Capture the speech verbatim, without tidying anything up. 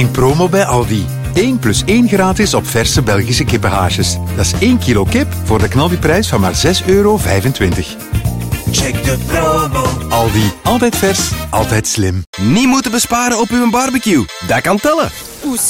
in promo bij Aldi. één plus één gratis op verse Belgische kippenhaasjes. Dat is één kilo kip voor de knaldiprijs van maar zes euro vijfentwintig. Check de promo. Aldi, altijd vers, altijd slim. Niet moeten besparen op uw barbecue. Dat kan tellen.